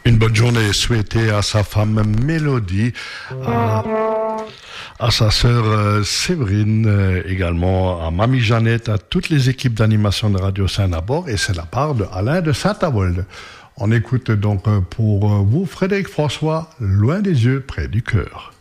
Une bonne journée souhaitée à sa femme Mélodie, à sa sœur Séverine, également à Mamie Jeannette, à toutes les équipes d'animation de Radio Saint-Nabord, et c'est la part de Alain de Saint-Avold. On écoute donc pour vous Frédéric François, Loin des yeux, près du cœur.